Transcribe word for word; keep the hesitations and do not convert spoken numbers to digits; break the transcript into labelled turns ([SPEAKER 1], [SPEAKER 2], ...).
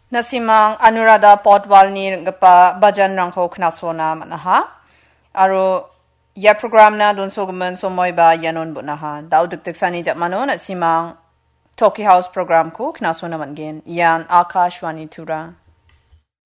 [SPEAKER 1] Nasimang Anurada Potwalni gapa bajan rangko knasona manaha. Aro ya program na dun sogumen somoy ba yanon bunaha. Dauduk tiksani japmano nasimang Talkie House program ko knasona mangin. Yan Akashwani Tura.